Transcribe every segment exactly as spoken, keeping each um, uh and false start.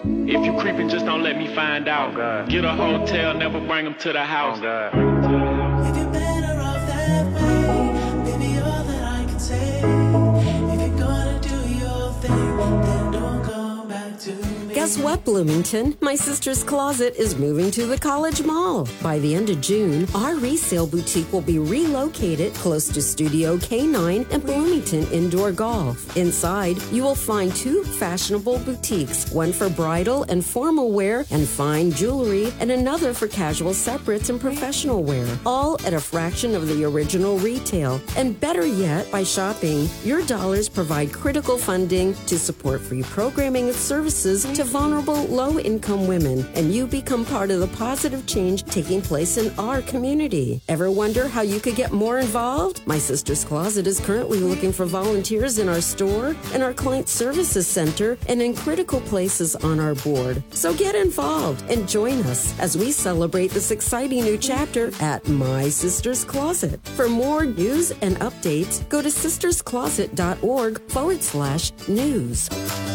If you creeping, just don't let me find out. Oh, get a hotel, never bring them to the house. Oh, if you're better off that way, baby, all that I can say. If you're gonna do your thing, then don't go back to me. Guess what, Bloomington? My sister's closet is moving to the College Mall. By the end of June, our resale boutique will be relocated close to Studio K nine and Bloomington Indoor Golf. Inside, you will find two fashionable boutiques, one for bridal and formal wear and fine jewelry, and another for casual separates and professional wear, all at a fraction of the original retail. And better yet, by shopping, your dollars provide critical funding to support free programming and services to vulnerable, low-income women, and you become part of the positive change taking place in our community. Ever wonder how you could get more involved? My Sister's Closet is currently looking for volunteers in our store, in our client services center, and in critical places on our board. So get involved and join us as we celebrate this exciting new chapter at My Sister's Closet. For more news and updates, go to sisterscloset.org forward slash news.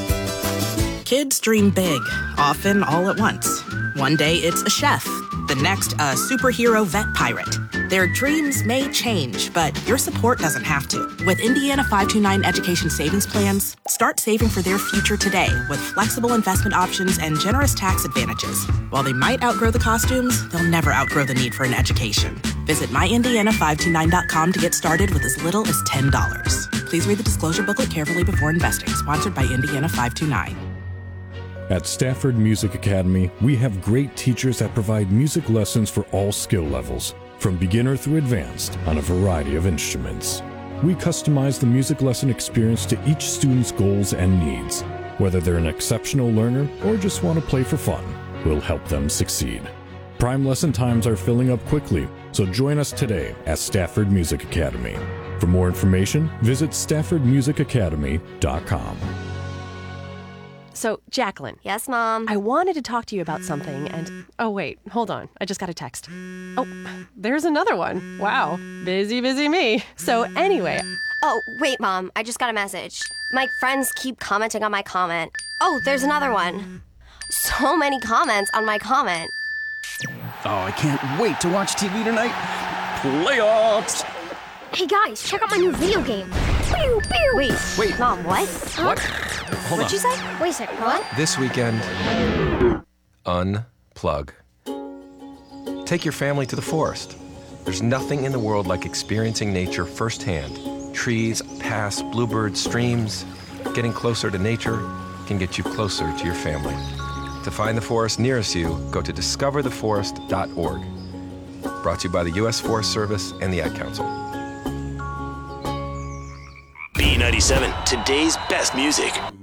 Kids dream big, often all at once. One day it's a chef, the next a superhero vet pirate. Their dreams may change, but your support doesn't have to. With Indiana five two nine Education Savings Plans, start saving for their future today with flexible investment options and generous tax advantages. While they might outgrow the costumes, they'll never outgrow the need for an education. Visit my indiana five two nine dot com to get started with as little as ten dollars. Please read the disclosure booklet carefully before investing. Sponsored by Indiana five two nine. At Stafford Music Academy, we have great teachers that provide music lessons for all skill levels, from beginner through advanced, on a variety of instruments. We customize the music lesson experience to each student's goals and needs. Whether they're an exceptional learner or just want to play for fun, we'll help them succeed. Prime lesson times are filling up quickly, so join us today at Stafford Music Academy. For more information, visit stafford music academy dot com. So, Jacqueline. Yes, Mom? I wanted to talk to you about something, and... Oh, wait. Hold on. I just got a text. Oh, there's another one. Wow. Busy, busy me. So, anyway... Oh, wait, Mom. I just got a message. My friends keep commenting on my comment. Oh, there's another one. So many comments on my comment. Oh, I can't wait to watch T V tonight. Playoffs! Hey, guys, check out my new video game. Pew, pew. Wait, wait. Mom, what? What? Hold What'd on. you say? Wait a second, what? This weekend, unplug. Take your family to the forest. There's nothing in the world like experiencing nature firsthand. Trees, paths, bluebirds, streams. Getting closer to nature can get you closer to your family. To find the forest nearest you, go to discover the forest dot org. Brought to you by the U S Forest Service and the Ad Council. B ninety-seven, today's best music.